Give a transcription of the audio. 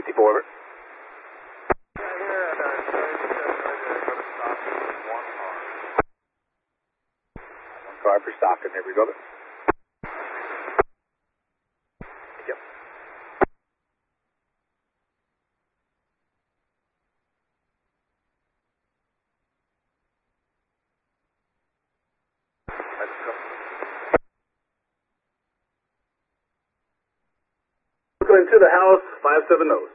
54, over. One car for Stockton, there we go. Yep. Let's go. Into the house, 57 nose.